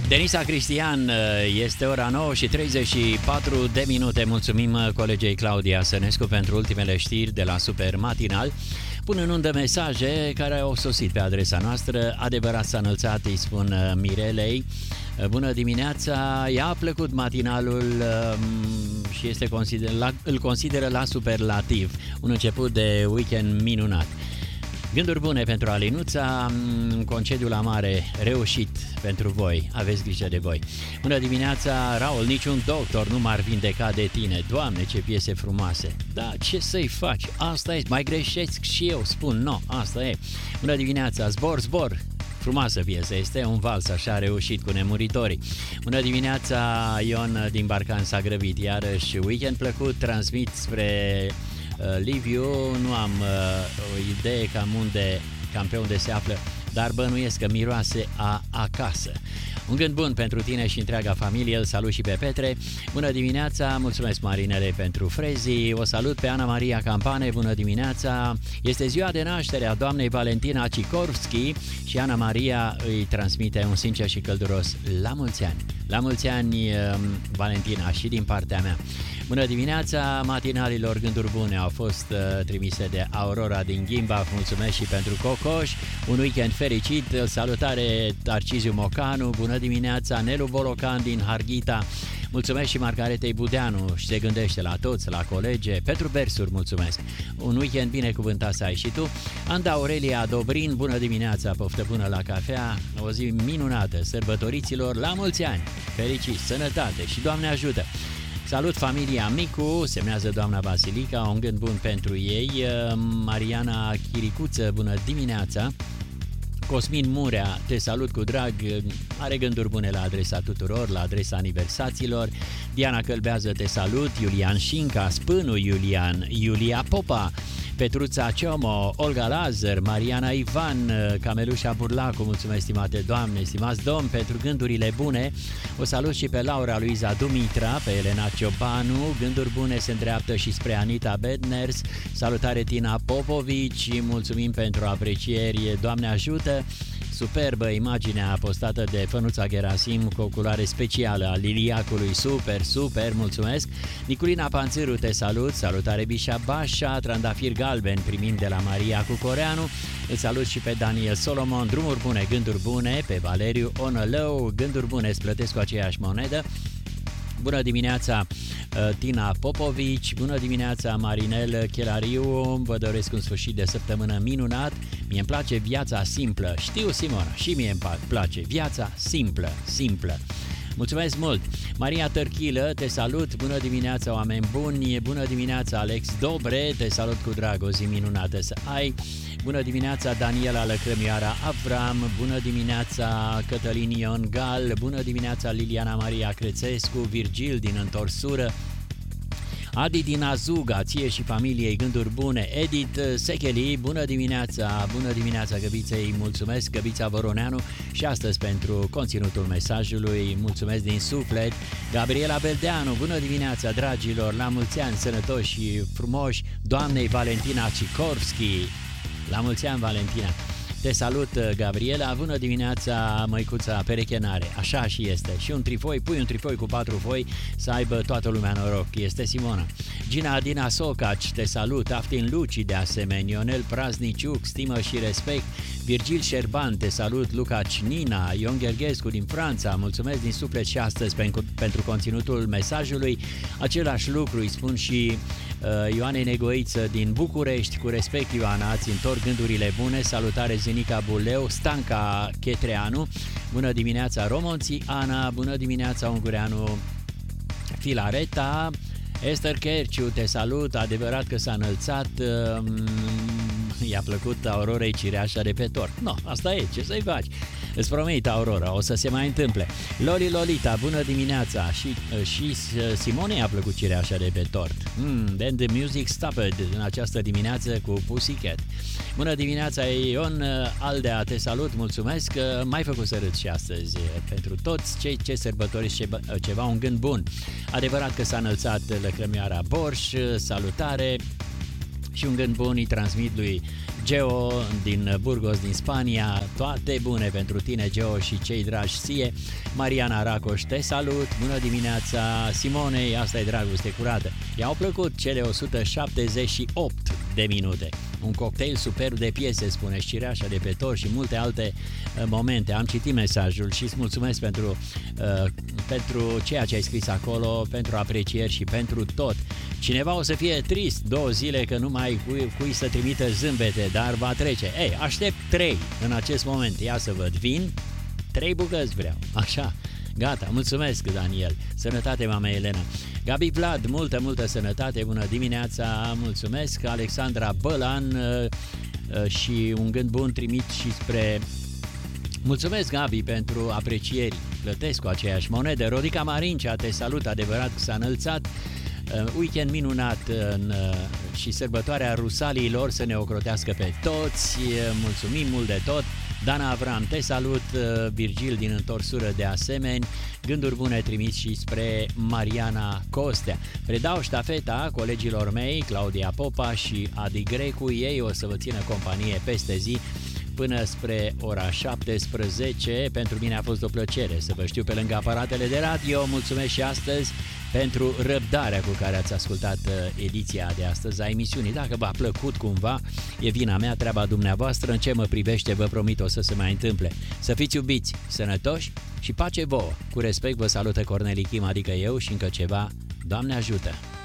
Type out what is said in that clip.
Denisa Cristian, este ora 9 și 34 de minute. Mulțumim colegei Claudia Sănescu pentru ultimele știri de la Super Matinal. Pun în undă mesaje care au sosit pe adresa noastră. Adevărat s-a înălțat, îi spun Mirelei. Bună dimineața, i-a plăcut matinalul și îl consideră la superlativ. Un început de weekend minunat. Gânduri bune pentru Alinuța, concediu la mare reușit pentru voi, aveți grijă de voi. Bună dimineața, Raul, niciun doctor nu m-ar vindeca de tine. Doamne, ce piese frumoase. Da, ce să-i faci? Asta e, mai greșesc și eu, spun, no, asta e. Bună dimineața, zbor, zbor. Frumoasă piesă, este un vals așa reușit cu nemuritorii. Bună dimineața, Ion din Barcan s-a grăbit, iarăși weekend plăcut, transmit spre Liviu, nu am o idee cam pe unde se află, dar bănuiesc că miroase acasă. Un gând bun pentru tine și întreaga familie, îl salut și pe Petre. Bună dimineața, mulțumesc Marinele pentru frezii, o salut pe Ana Maria Campane, bună dimineața. Este ziua de naștere a doamnei Valentina Cikorski și Ana Maria îi transmite un sincer și călduros la mulți ani. La mulți ani, Valentina, și din partea mea. Bună dimineața, matinalilor, gânduri bune au fost trimise de Aurora din Ghimba, mulțumesc și pentru Cocoș, un weekend fericit, salutare Tarciziu Mocanu, bună dimineața, Nelu Bolocan din Harghita, mulțumesc și Margaretei Budeanu, și se gândește la toți, la colege, Petru Bersur, mulțumesc, un weekend binecuvântat să ai și tu, Anda Aurelia Dobrin, bună dimineața, poftă bună la cafea, o zi minunată, sărbătoriților, la mulți ani, fericit, sănătate și Doamne ajută! Salut familia Micu, semnează doamna Basilica, un gând bun pentru ei. Mariana Chiricuță, bună dimineața. Cosmin Murea, te salut cu drag, are gânduri bune la adresa tuturor, la adresa aniversaților. Diana Călbează, te salut. Iulian Șinca, Spânu Iulian, Iulia Popa, Petruța Ciomo, Olga Lazar, Mariana Ivan, Camelușa Burlacu, mulțumesc stimate doamne, stimați domni pentru gândurile bune. O salut și pe Laura Luiza Dumitra, pe Elena Ciobanu, gânduri bune se îndreaptă și spre Anita Bedners, salutare Tina Popovici, mulțumim pentru aprecieri, Doamne ajută. Superbă imaginea postată de Fănuța Gerasim cu o culoare specială a liliacului, super, mulțumesc. Niculina Panțâru, te salut, salutare Bișa Bașa, trandafir galben primind de la Maria Cucoreanu, îl salut și pe Daniel Solomon, drumuri bune, gânduri bune, pe Valeriu Onălău, gânduri bune, îți plătesc cu aceeași monedă. Bună dimineața Tina Popovici, bună dimineața Marinel Chelariu, vă doresc un sfârșit de săptămână minunat, mie îmi place viața simplă, știu Simona, și mie îmi place viața simplă. Mulțumesc mult! Maria Tărchilă, te salut, bună dimineața oameni buni, bună dimineața Alex Dobre, te salut cu drag, o zi minunată să ai. Bună dimineața Daniela Lăcrămioara Avram, bună dimineața Cătălin Ion Gal, bună dimineața Liliana Maria Crețescu, Virgil din Întorsură, Adi din Azuga, ție și familiei gânduri bune, Edith Secheli, bună dimineața Găbiței, mulțumesc Găbița Voroneanu și astăzi pentru conținutul mesajului, mulțumesc din suflet, Gabriela Beldeanu, bună dimineața dragilor, la mulți ani sănătoși și frumoși, doamnei Valentina Cikorski, la mulți ani Valentina. Te salut, Gabriela, bună dimineața, măicuța perechenare, așa și este, și un trifoi, pui un trifoi cu 4 foi, să aibă toată lumea noroc, este Simona. Gina Adina Socaci, te salut, Aftin Luci de asemenea, Ionel Prazniciuc, stimă și respect, Virgil Șerban, te salut, Luca Nina, Ion Gherghescu din Franța, mulțumesc din suflet și astăzi pentru conținutul mesajului, același lucru îi spun și Ioanei Negoiță din București, cu respect Ioana, îți întorc gândurile bune, salutare Zenica Buleu, Stanca Chetreanu, bună dimineața Romonții Ana, bună dimineața Ungureanu Filareta, Esther Kerciu, te salut, adevărat că s-a înălțat, i-a plăcut Aurorei cireașa de pe tort. No, asta e, ce să-i faci? Îți promit, Aurora, o să se mai întâmple. Loli Lolita, bună dimineața, și Simone a plăcut cireașa de pe tort. Then the music stopped în această dimineață cu Pussycat. Bună dimineața, Ion Aldea, te salut, mulțumesc, m-ai făcut să râd și astăzi. Pentru toți cei ce sărbătoriți ceva, un gând bun. Adevărat că s-a înălțat Lăcrămioara Borș, salutare. Și un gând bun îi transmit lui Geo din Burgos, din Spania. Toate bune pentru tine, Geo, și cei dragi ție. Mariana Racoș, te salut, bună dimineața Simonei, asta e dragoste curată. I-au plăcut cele 178 de minute. Un cocktail superb de piese, spune Cireașa de pe Tor, și multe alte momente. Am citit mesajul și îți mulțumesc pentru ceea ce ai scris acolo, pentru aprecieri și pentru tot. Cineva o să fie trist 2 zile că nu mai cui să trimită zâmbete, dar va trece. Ei, aștept 3 în acest moment. Ia să văd, vin 3 bucăți vreau, așa. Gata, mulțumesc, Daniel. Sănătate, mama Elena. Gabi Vlad, multă sănătate, bună dimineața, mulțumesc. Alexandra Bălan și un gând bun trimit și spre... Mulțumesc, Gabi, pentru aprecieri. Plătesc cu aceeași monedă. Rodica Marincea, te salut, adevărat că s-a înălțat. Weekend minunat și sărbătoarea Rusaliilor să ne ocrotească pe toți. Mulțumim mult de tot. Dana Avram, te salut. Virgil din Întorsură de asemenea. Gânduri bune trimis și spre Mariana Costea. Predau ștafeta colegilor mei, Claudia Popa și Adi Grecu. Ei o să vă țină companie peste zi până spre ora 17. Pentru mine a fost o plăcere să vă știu pe lângă aparatele de radio. Mulțumesc și astăzi pentru răbdarea cu care ați ascultat ediția de astăzi a emisiunii. Dacă v-a plăcut cumva, e vina mea, treaba dumneavoastră. În ce mă privește, vă promit o să se mai întâmple. Să fiți iubiți, sănătoși și pace vouă. Cu respect vă salută Corneli Kim, adică eu, și încă ceva. Doamne ajută!